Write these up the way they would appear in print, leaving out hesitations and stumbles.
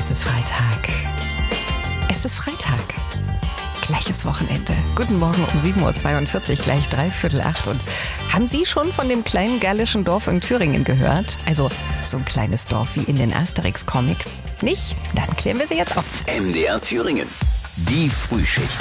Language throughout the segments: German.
Es ist Freitag. Es ist Freitag. Gleiches Wochenende. Guten Morgen um 7.42 Uhr, gleich 7:45. Und haben Sie schon von dem kleinen gallischen Dorf in Thüringen gehört? Also so ein kleines Dorf wie in den Asterix-Comics? Nicht? Dann klären wir sie jetzt auf. MDR Thüringen. Die Frühschicht.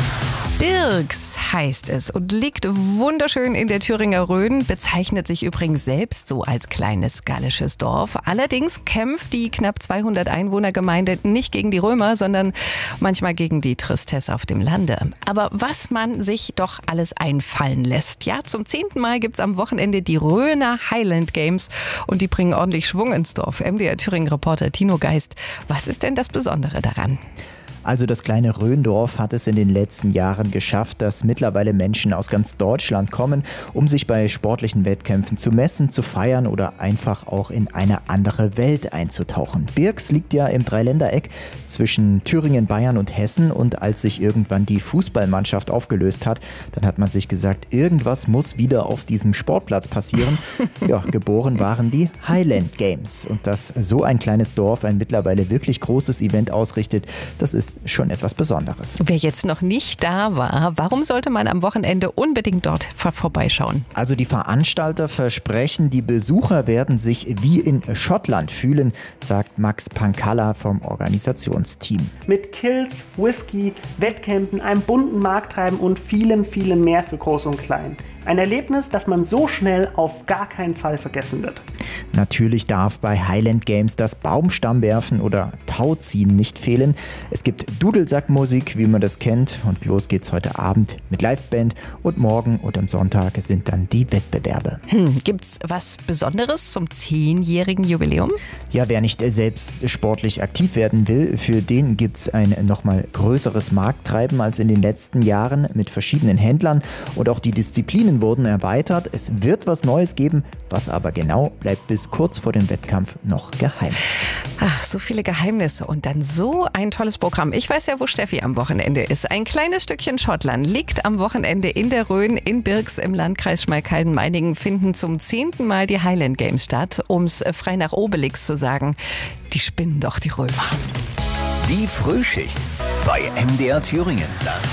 Birks heißt es und liegt wunderschön in der Thüringer Rhön, bezeichnet sich übrigens selbst so als kleines gallisches Dorf. Allerdings kämpft die knapp 200 Einwohnergemeinde nicht gegen die Römer, sondern manchmal gegen die Tristesse auf dem Lande. Aber was man sich doch alles einfallen lässt. Ja, zum 10. Mal gibt's am Wochenende die Rhöner Highland Games und die bringen ordentlich Schwung ins Dorf. MDR Thüringen-Reporter Tino Geist, was ist denn das Besondere daran? Also das kleine Rhöndorf hat es in den letzten Jahren geschafft, dass mittlerweile Menschen aus ganz Deutschland kommen, um sich bei sportlichen Wettkämpfen zu messen, zu feiern oder einfach auch in eine andere Welt einzutauchen. Birks liegt ja im Dreiländereck zwischen Thüringen, Bayern und Hessen, und als sich irgendwann die Fußballmannschaft aufgelöst hat, dann hat man sich gesagt, irgendwas muss wieder auf diesem Sportplatz passieren. Ja, geboren waren die Highland Games, und dass so ein kleines Dorf ein mittlerweile wirklich großes Event ausrichtet, das ist schon etwas Besonderes. Wer jetzt noch nicht da war, warum sollte man am Wochenende unbedingt dort vorbeischauen? Also die Veranstalter versprechen, die Besucher werden sich wie in Schottland fühlen, sagt Max Pankalla vom Organisationsteam. Mit Kills, Whisky, Wettkämpfen, einem bunten Markttreiben und vielem mehr für Groß und Klein. Ein Erlebnis, das man so schnell auf gar keinen Fall vergessen wird. Natürlich darf bei Highland Games das Baumstammwerfen oder Tauziehen nicht fehlen. Es gibt Dudelsackmusik, wie man das kennt, und los geht's heute Abend mit Liveband, und morgen und am Sonntag sind dann die Wettbewerbe. Gibt's was Besonderes zum 10-jährigen Jubiläum? Ja, wer nicht selbst sportlich aktiv werden will, für den gibt's ein nochmal größeres Markttreiben als in den letzten Jahren mit verschiedenen Händlern, und auch die Disziplinen wurden erweitert. Es wird was Neues geben, was aber genau bleibt bis kurz vor dem Wettkampf noch geheim. Ach, so viele Geheimnisse und dann so ein tolles Programm. Ich weiß ja, wo Steffi am Wochenende ist. Ein kleines Stückchen Schottland liegt am Wochenende in der Rhön, in Birks im Landkreis Schmalkalden-Meiningen finden zum 10. Mal die Highland Games statt. Um's frei nach Obelix zu sagen, die spinnen doch die Römer. Die Frühschicht bei MDR Thüringen.